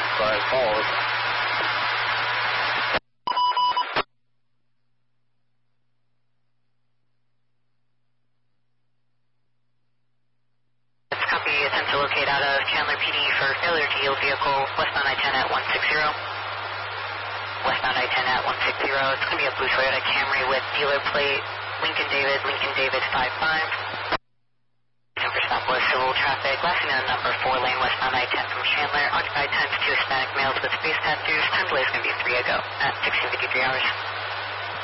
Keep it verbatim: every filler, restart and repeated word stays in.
Five Falls. Copy, attempt to locate out of Chandler P D for failure to yield vehicle westbound I ten at one sixty. Westbound I ten at one sixty. It's going to be a blue Toyota Camry with dealer plate Lincoln David, Lincoln David five five. For Southwest civil traffic, last seen on number four lane westbound I ten from Chandler. Occupied times two Hispanic males with face tattoos. Time delay is going to be three ago at sixteen fifty-three hours.